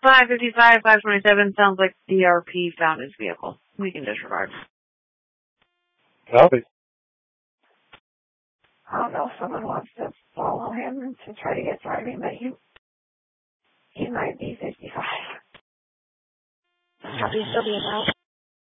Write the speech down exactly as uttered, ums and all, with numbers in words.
five fifty-five, five twenty-seven sounds like D R P found his vehicle. We can disregard. Copy. I don't know if someone wants to follow him to try to get driving, but he, he might be fifty-five. Copy, still being out.